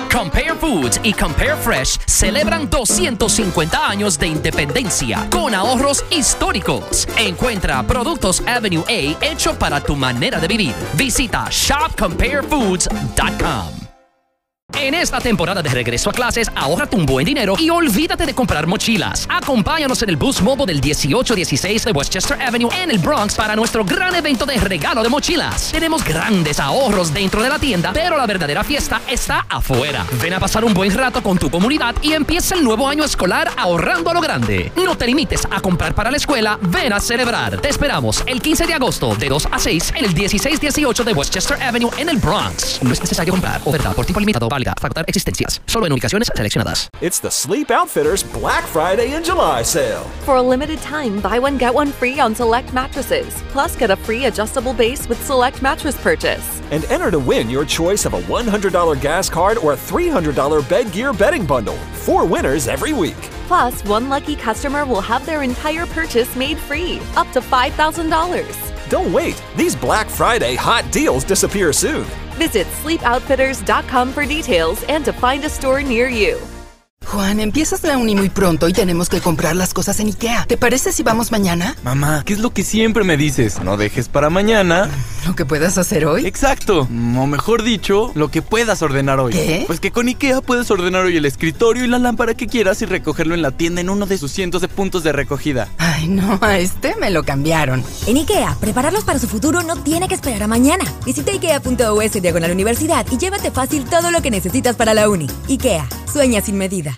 Compare Foods y Compare Fresh celebran 250 años de independencia con ahorros históricos. Encuentra productos Avenue A hecho para tu manera de vivir. Visita shopcomparefoods.com. En esta temporada de regreso a clases, ahórrate un buen dinero y olvídate de comprar mochilas. Acompáñanos en el Boost Mobile del 1816 de Westchester Avenue en el Bronx para nuestro gran evento de regalo de mochilas. Tenemos grandes ahorros dentro de la tienda, pero la verdadera fiesta está afuera. Ven a pasar un buen rato con tu comunidad y empieza el nuevo año escolar ahorrando a lo grande. No te limites a comprar para la escuela, ven a celebrar. Te esperamos el 15 de agosto de 2 a 6 en el 1618 de Westchester Avenue en el Bronx. No es necesario comprar. Oferta por tiempo limitado. Válida. Facultar existencias. Solo en ubicaciones seleccionadas. It's the Sleep Outfitters Black Friday and July sale. For a limited time, buy one, get one free on select mattresses. Plus, get a free adjustable base with select mattress purchase. And enter to win your choice of a $100 gas card or a $300 bed gear bedding bundle. 4 winners every week. Plus, one lucky customer will have their entire purchase made free, up to $5,000. Don't wait. These Black Friday hot deals disappear soon. Visit sleepoutfitters.com for details and to find a store near you. Juan, empiezas la uni muy pronto y tenemos que comprar las cosas en IKEA. ¿Te parece si vamos mañana? Mamá, ¿qué es lo que siempre me dices? No dejes para mañana ¿lo que puedas hacer hoy? Exacto, o mejor dicho, lo que puedas ordenar hoy. ¿Qué? Pues que con IKEA puedes ordenar hoy el escritorio y la lámpara que quieras y recogerlo en la tienda en uno de sus cientos de puntos de recogida. Ay, no, a este me lo cambiaron. En IKEA, prepararlos para su futuro no tiene que esperar a mañana. Visita ikea.us/universidad y llévate fácil todo lo que necesitas para la uni. IKEA, sueña sin medida.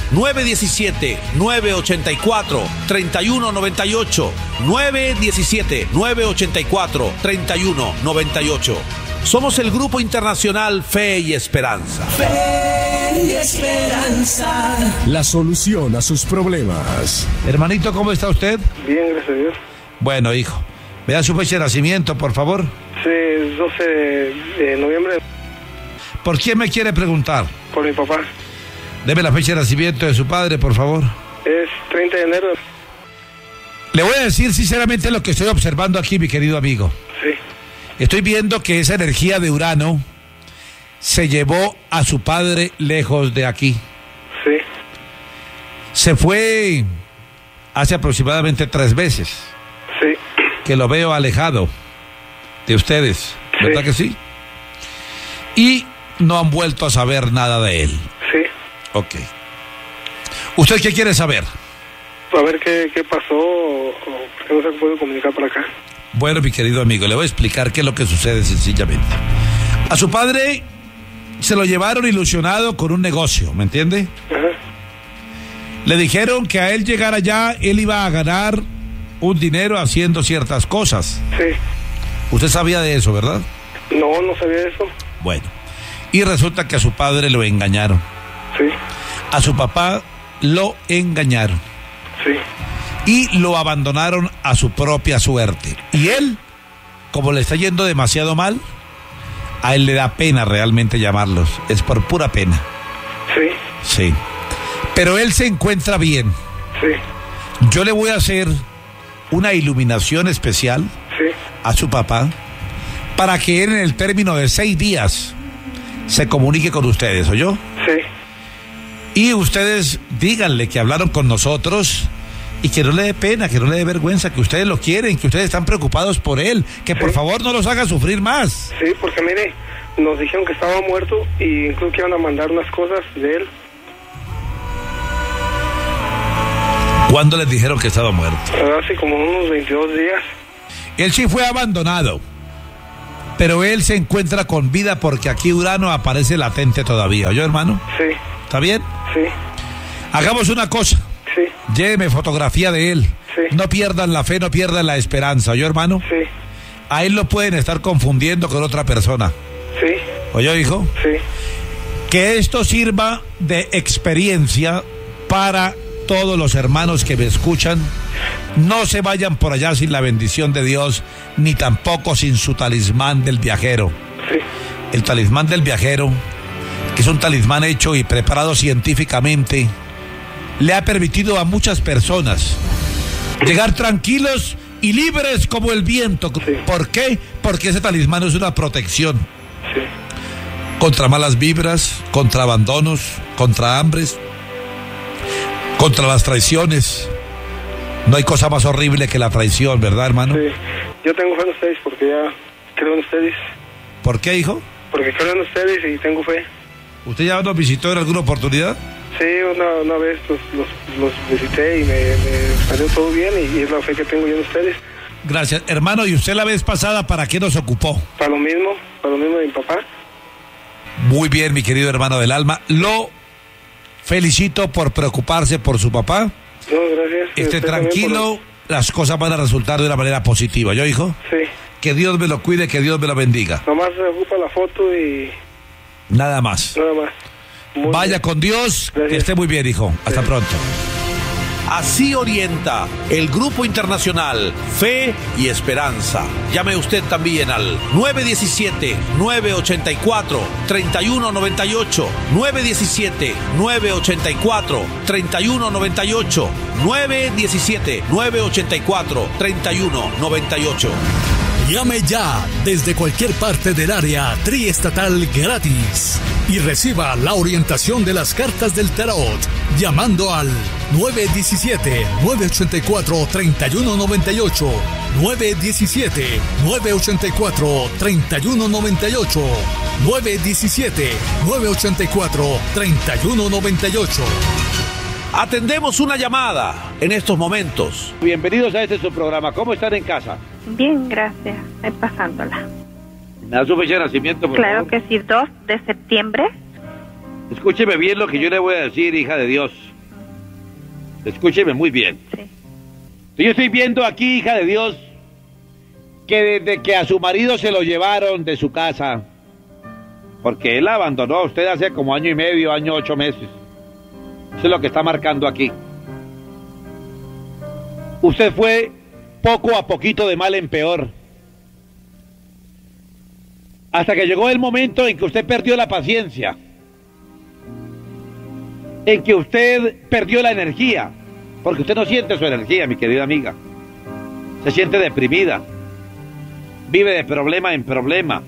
917-984-3198. 917-984-3198. Somos el Grupo Internacional Fe y Esperanza. Fe y Esperanza. La solución a sus problemas. Hermanito, ¿cómo está usted? Bien, gracias a Dios. Bueno, hijo, me da su fecha de nacimiento, por favor. Sí, 12 de noviembre. ¿Por quién me quiere preguntar? Por mi papá. Deme la fecha de nacimiento de su padre, por favor. Es 30 de enero. Le voy a decir sinceramente lo que estoy observando aquí, mi querido amigo. Sí. Estoy viendo que esa energía de Urano se llevó a su padre lejos de aquí. Sí. Se fue hace aproximadamente 3 veces. Sí. Que lo veo alejado de ustedes. ¿Verdad Sí. que sí? Y no han vuelto a saber nada de él. Sí. Ok. ¿Usted qué quiere saber? A ver qué pasó o por qué no se puede comunicar para acá. Bueno, mi querido amigo, le voy a explicar qué es lo que sucede sencillamente. A su padre se lo llevaron ilusionado con un negocio, ¿me entiende? Ajá. Le dijeron que a él llegar allá, él iba a ganar un dinero haciendo ciertas cosas. Sí. Usted sabía de eso, ¿verdad? No sabía eso. Bueno, y resulta que a su padre lo engañaron. Sí. A su papá lo engañaron. Sí. Y lo abandonaron a su propia suerte. Y él, como le está yendo demasiado mal, a él le da pena realmente llamarlos. Es por pura pena. Sí. Sí. Pero él se encuentra bien. Sí. Yo le voy a hacer una iluminación especial a su papá para que él en el término de 6 días se comunique con ustedes, ¿oyó? Sí. Y ustedes díganle que hablaron con nosotros y que no le dé pena, que no le dé vergüenza, que ustedes lo quieren, que ustedes están preocupados por él, que por favor no los haga sufrir más. Sí, porque mire, nos dijeron que estaba muerto y incluso que iban a mandar unas cosas de él. ¿Cuándo les dijeron que estaba muerto? Hace como unos 22 días. Él sí fue abandonado, pero él se encuentra con vida porque aquí Urano aparece latente todavía, ¿oyó, hermano? Sí. ¿Está bien? Sí. Hagamos una cosa. Sí. Lléveme fotografía de él. Sí. No pierdan la fe, no pierdan la esperanza, ¿oyó, hermano? Sí. A él lo pueden estar confundiendo con otra persona. Sí. ¿Oyó, hijo? Sí. Que esto sirva de experiencia para todos los hermanos que me escuchan. No se vayan por allá sin la bendición de Dios, ni tampoco sin su talismán del viajero. Sí. El talismán del viajero, que es un talismán hecho y preparado científicamente, le ha permitido a muchas personas llegar tranquilos y libres como el viento. Sí. ¿Por qué? Porque ese talismán es una protección. Sí. contra malas vibras, contra abandonos, contra hambres, contra las traiciones. No hay cosa más horrible que la traición, ¿verdad, hermano? Sí, yo tengo fe en ustedes porque ya creo en ustedes. ¿Por qué, hijo? Porque creo en ustedes y tengo fe. ¿Usted ya nos visitó en alguna oportunidad? Sí, una vez los visité y me salió todo bien y es la fe que tengo yo en ustedes. Gracias, hermano. ¿Y usted la vez pasada para qué nos ocupó? Para lo mismo de mi papá. Muy bien, mi querido hermano del alma. Lo felicito por preocuparse por su papá. No, gracias. Esté tranquilo, las cosas van a resultar de una manera positiva. ¿Yo, hijo? Sí. Que Dios me lo cuide, que Dios me lo bendiga. Nomás se ocupa la foto y... Nada más. Nada más. Muy Vaya bien. con Dios, Gracias. que esté muy bien, hijo. Hasta pronto. Así orienta el Grupo Internacional Fe y Esperanza. Llame usted también al 917-984-3198. 917-984-3198. 917-984-3198. Llame ya desde cualquier parte del área triestatal gratis y reciba la orientación de las cartas del tarot llamando al 917-984-3198. 917-984-3198. 917-984-3198. Atendemos una llamada en estos momentos. Bienvenidos a este su programa. ¿Cómo están en casa? Bien, gracias. Estoy pasándola. ¿Me da su fecha de nacimiento, por Claro favor? que sí, 2 de septiembre. Escúcheme bien lo que yo le voy a decir, hija de Dios. Escúcheme muy bien. Sí. Yo estoy viendo aquí, hija de Dios, que desde que a su marido se lo llevaron de su casa, porque él la abandonó a usted hace como año y medio, año 8 meses. Eso es lo que está marcando aquí. Usted fue poco a poquito de mal en peor. Hasta que llegó el momento en que usted perdió la paciencia. En que usted perdió la energía. Porque usted no siente su energía, mi querida amiga. Se siente deprimida. Vive de problema en problema.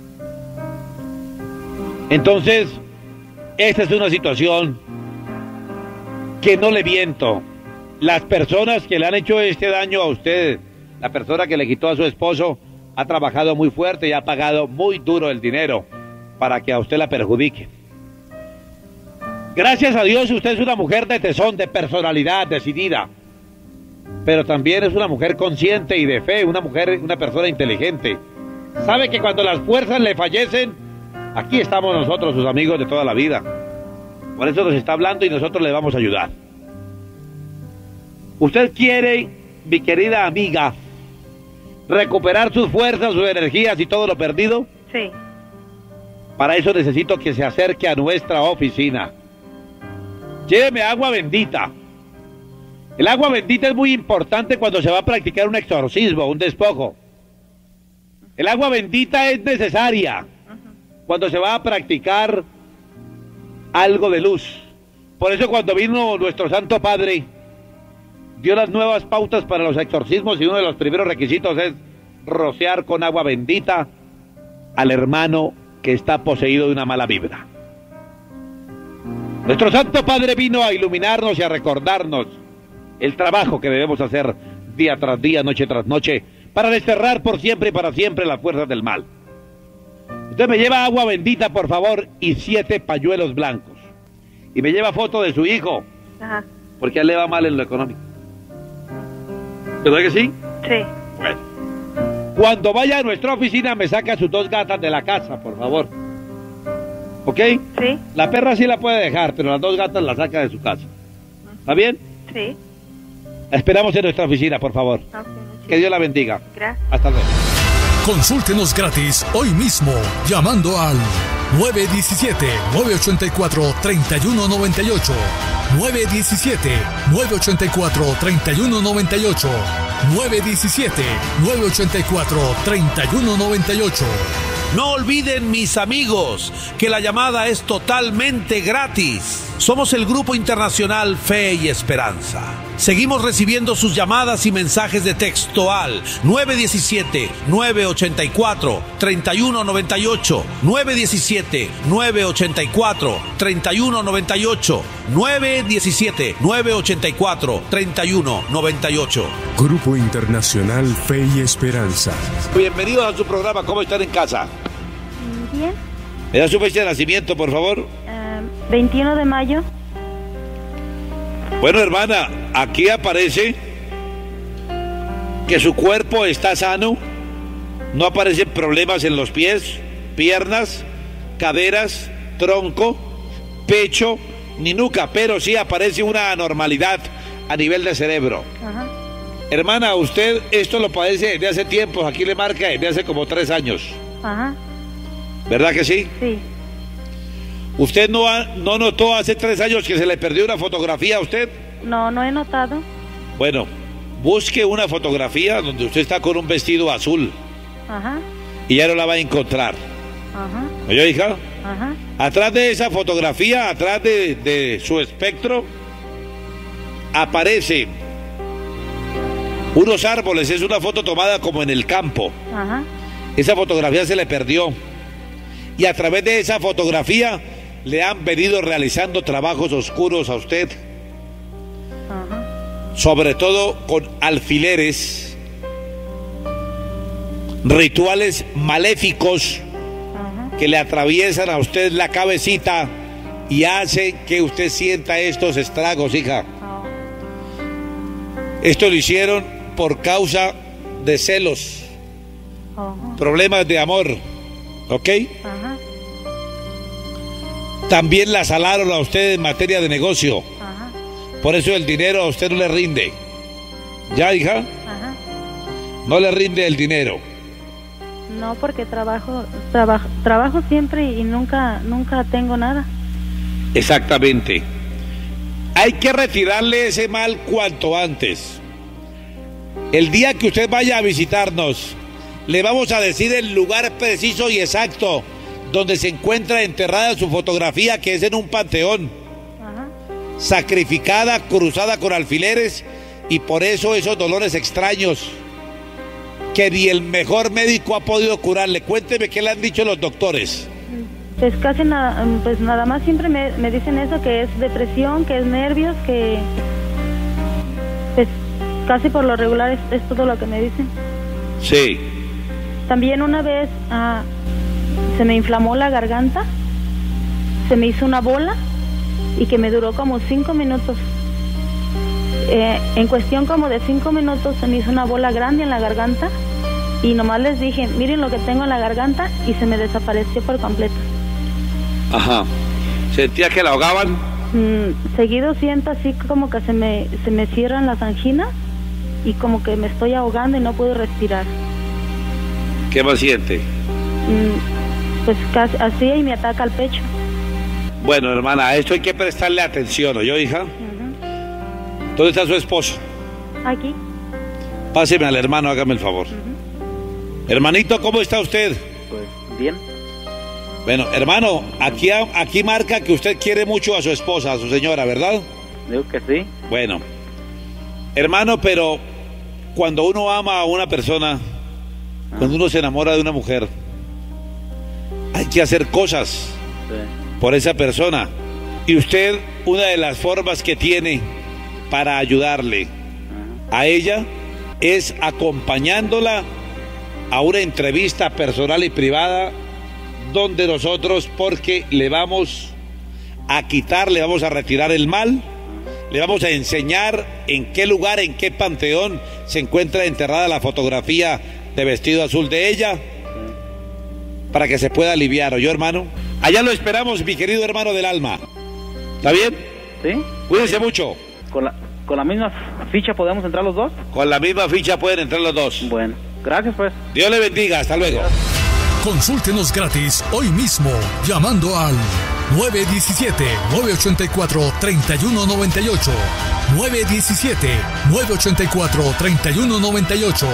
Entonces, esta es una situación que no le miento. Las personas que le han hecho este daño a usted, la persona que le quitó a su esposo, ha trabajado muy fuerte y ha pagado muy duro el dinero para que a usted la perjudique. Gracias a Dios usted es una mujer de tesón, de personalidad, decidida. Pero también es una mujer consciente y de fe, una persona inteligente. Sabe que cuando las fuerzas le fallecen, aquí estamos nosotros, sus amigos de toda la vida. Por eso nos está hablando y nosotros le vamos a ayudar. ¿Usted quiere, mi querida amiga, recuperar sus fuerzas, sus energías y todo lo perdido? Sí. Para eso necesito que se acerque a nuestra oficina. Lléveme agua bendita. El agua bendita es muy importante cuando se va a practicar un exorcismo, un despojo. El agua bendita es necesaria cuando se va a practicar algo de luz. Por eso cuando vino nuestro Santo Padre, dio las nuevas pautas para los exorcismos y uno de los primeros requisitos es rociar con agua bendita al hermano que está poseído de una mala vibra. Nuestro Santo Padre vino a iluminarnos y a recordarnos el trabajo que debemos hacer día tras día, noche tras noche, para desterrar por siempre y para siempre las fuerzas del mal. Usted me lleva agua bendita, por favor, y 7 pañuelos blancos. Y me lleva foto de su hijo, Ajá. porque a él le va mal en lo económico. ¿Verdad que sí? Sí. Bueno. Cuando vaya a nuestra oficina me saca sus 2 gatas de la casa, por favor. ¿Ok? Sí. La perra sí la puede dejar, pero las 2 gatas las saca de su casa. ¿Está bien? Sí. La esperamos en nuestra oficina, por favor. Okay. Que Dios la bendiga. Gracias. Hasta luego. Consúltenos gratis hoy mismo llamando al 917-984-3198. 917-984-3198. 917-984-3198. No olviden, mis amigos, que la llamada es totalmente gratis. Somos el Grupo Internacional Fe y Esperanza. Seguimos recibiendo sus llamadas y mensajes de texto al 917-984-3198, 917-984-3198, 917-984-3198. Grupo Internacional Fe y Esperanza. Bienvenidos a su programa. ¿Cómo están en casa? Bien. ¿Me da su fecha de nacimiento, por favor? 21 de mayo. Bueno, hermana, aquí aparece que su cuerpo está sano, no aparecen problemas en los pies, piernas, caderas, tronco, pecho, ni nuca, pero sí aparece una anormalidad a nivel de cerebro. Ajá. Hermana, usted esto lo padece desde hace tiempo, aquí le marca desde hace como 3 años. Ajá. ¿Verdad que sí? Sí. ¿Usted no notó hace 3 años que se le perdió una fotografía a usted? No, no he notado. Bueno, busque una fotografía donde usted está con un vestido azul. Ajá. Y ya no la va a encontrar. Ajá. ¿Oyó, hija? Ajá. Atrás de esa fotografía, atrás de su espectro, aparece unos árboles. Es una foto tomada como en el campo. Ajá. Esa fotografía se le perdió. Y a través de esa fotografía le han venido realizando trabajos oscuros a usted. Ajá. Sobre todo con alfileres, rituales maléficos. Ajá. Que le atraviesan a usted la cabecita y hacen que usted sienta estos estragos, hija. Oh. Esto lo hicieron por causa de celos, problemas de amor, ¿ok? Ajá. También la salaron a usted en materia de negocio. Ajá. Por eso el dinero a usted no le rinde. ¿Ya, hija? Ajá. No le rinde el dinero. No, porque trabajo siempre y nunca tengo nada. Exactamente. Hay que retirarle ese mal cuanto antes. El día que usted vaya a visitarnos, le vamos a decir el lugar preciso y exacto donde se encuentra enterrada su fotografía, que es en un panteón. Ajá. Sacrificada, cruzada con alfileres, y por eso esos dolores extraños que ni el mejor médico ha podido curarle. Cuénteme qué le han dicho los doctores. Pues casi nada, pues nada más siempre me dicen eso, que es depresión, que es nervios, que pues casi por lo regular es todo lo que me dicen. Sí. También una vez se me inflamó la garganta, se me hizo una bola y que me duró como 5 minutos. En cuestión como de 5 minutos se me hizo una bola grande en la garganta y nomás les dije, miren lo que tengo en la garganta, y se me desapareció por completo. Ajá. ¿Sentía que la ahogaban? Seguido siento así como que se me cierran las anginas y como que me estoy ahogando y no puedo respirar. ¿Qué más siente? Pues casi así, y me ataca el pecho. Bueno, hermana, a esto hay que prestarle atención, ¿oyó, hija? ¿Dónde está su esposo? Aquí. Páseme al hermano, hágame el favor. Hermanito, ¿cómo está usted? Pues bien. Bueno, hermano, aquí marca que usted quiere mucho a su esposa, a su señora, ¿verdad? Digo que sí. Bueno, hermano, pero cuando uno ama a una persona, cuando uno se enamora de una mujer, hay que hacer cosas por esa persona. Y usted, una de las formas que tiene para ayudarle a ella es acompañándola a una entrevista personal y privada, donde nosotros, porque le vamos a quitar, le vamos a retirar el mal, le vamos a enseñar en qué lugar, en qué panteón se encuentra enterrada la fotografía de vestido azul de ella, para que se pueda aliviar, ¿oyó, hermano? Allá lo esperamos, mi querido hermano del alma. ¿Está bien? Sí. Cuídense mucho. ¿Con la misma ficha podemos entrar los dos? Con la misma ficha pueden entrar los dos. Bueno, gracias pues. Dios le bendiga, hasta luego. Consúltenos gratis hoy mismo llamando al 917-984-3198. 917-984-3198.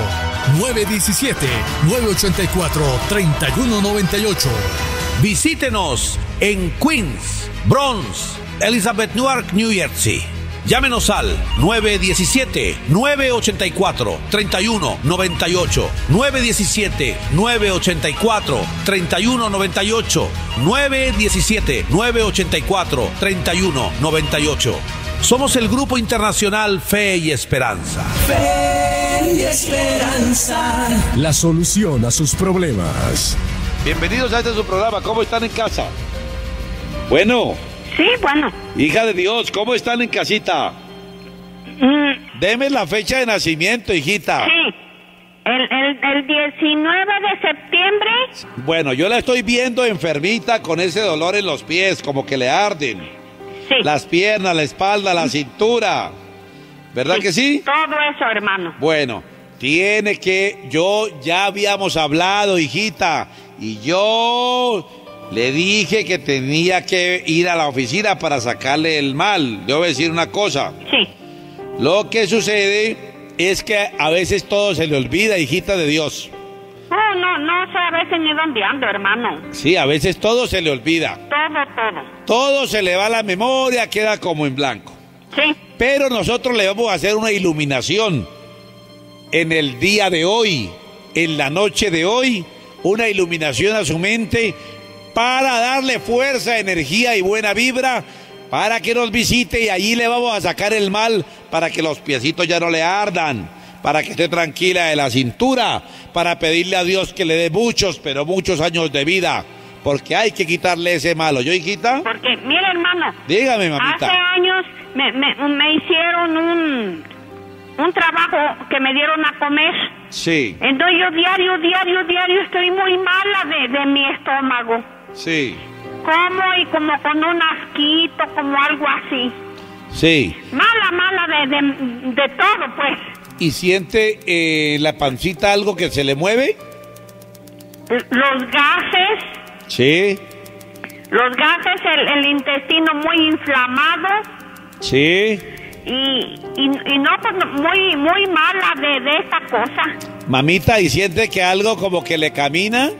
917-984-3198. Visítenos en Queens, Bronx, Elizabeth, Newark, New Jersey. Llámenos al 917-984-3198. 917-984-3198. 917-984-3198. Somos el Grupo Internacional Fe y Esperanza. Fe y Esperanza. La solución a sus problemas. Bienvenidos a este su programa. ¿Cómo están en casa? Bueno. Sí, bueno. Hija de Dios, ¿cómo están en casita? Deme la fecha de nacimiento, hijita. Sí, el 19 de septiembre. Bueno, yo la estoy viendo enfermita con ese dolor en los pies, como que le arden. Sí. Las piernas, la espalda, la cintura. ¿Verdad que sí? Todo eso, hermano. Bueno, yo ya habíamos hablado, hijita, y yo le dije que tenía que ir a la oficina para sacarle el mal. Le voy a decir una cosa. Sí. Lo que sucede es que a veces todo se le olvida, hijita de Dios. Oh, no sé a veces ni dónde ando, hermano. Sí, a veces todo se le olvida. Todo. Todo se le va a la memoria, queda como en blanco. Sí. Pero nosotros le vamos a hacer una iluminación en el día de hoy, en la noche de hoy, una iluminación a su mente para darle fuerza, energía y buena vibra, para que nos visite, y allí le vamos a sacar el mal, para que los piecitos ya no le ardan, para que esté tranquila de la cintura, para pedirle a Dios que le dé muchos, pero muchos años de vida, porque hay que quitarle ese malo. ¿Yo, hijita? Porque, mira, hermano. Dígame, mamita. Hace años me hicieron un trabajo que me dieron a comer. Sí. Entonces yo diario estoy muy mala de mi estómago. Sí. Como y como con un asquito, como algo así. Sí. Mala de todo, pues. ¿Y siente la pancita algo que se le mueve? Los gases. Sí. Los gases, el intestino muy inflamado. Sí. Y no, pues muy mala de esta cosa. Mamita, ¿y siente que algo como que le camina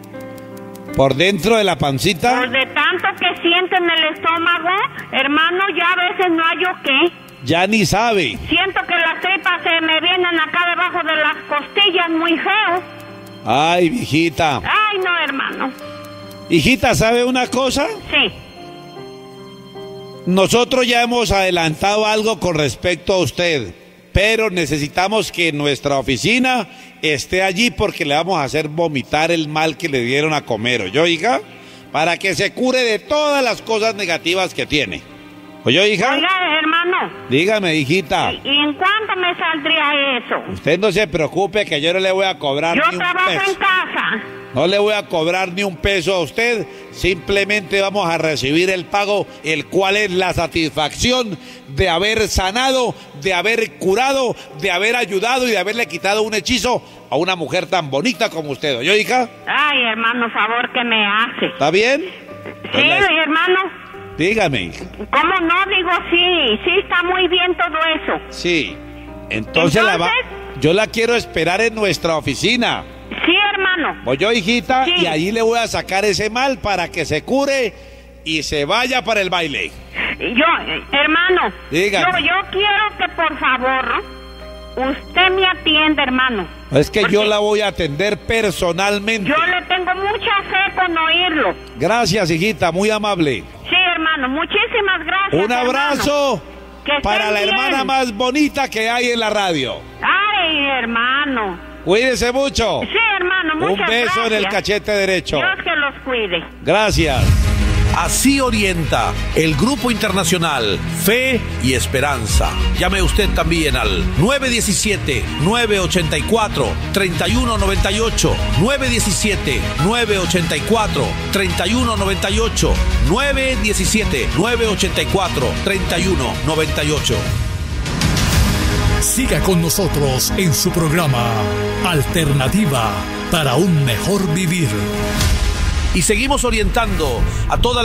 por dentro de la pancita? Pues de tanto que siente en el estómago, hermano, ya a veces no hallo qué. Ya ni sabe. Siento que las tripas se me vienen acá debajo de las costillas, muy feo. Ay, hijita. Ay, no, hermano. Hijita, ¿sabe una cosa? Sí. Nosotros ya hemos adelantado algo con respecto a usted, pero necesitamos que nuestra oficina esté allí porque le vamos a hacer vomitar el mal que le dieron a comer, ¿oyó, hija? Para que se cure de todas las cosas negativas que tiene. ¿Oyó, hija? Oiga, hermano. Dígame, hijita. ¿Y en cuánto me saldría eso? Usted no se preocupe que yo no le voy a cobrar ni un peso. Yo trabajo en casa. No le voy a cobrar ni un peso a usted, simplemente vamos a recibir el pago, el cual es la satisfacción de haber sanado, de haber curado, de haber ayudado y de haberle quitado un hechizo a una mujer tan bonita como usted. ¿Oyó, hija? Ay, hermano, favor que me hace. ¿Está bien? Sí, hermano. Dígame, hija. ¿Cómo no? Digo, sí está muy bien todo eso. Sí. Entonces yo la quiero esperar en nuestra oficina. Sí, hermano. ¿Oyó, hijita? Sí. Y allí le voy a sacar ese mal para que se cure y se vaya para el baile. Hermano. Dígame. Yo quiero que por favor usted me atienda, hermano. Es que yo la voy a atender personalmente. Yo le tengo mucha fe con oírlo. Gracias, hijita, muy amable. Sí, hermano, muchísimas gracias. Un abrazo para la bien. hermana más bonita que hay en la radio. Ay, hermano. Cuídese mucho. Sí, hermano, muchas gracias. Un beso en el cachete derecho. Dios que los cuide. Gracias. Así orienta el Grupo Internacional Fe y Esperanza. Llame usted también al 917-984-3198. 917-984-3198. 917-984-3198. Siga con nosotros en su programa Alternativa para un mejor vivir. Y seguimos orientando a toda la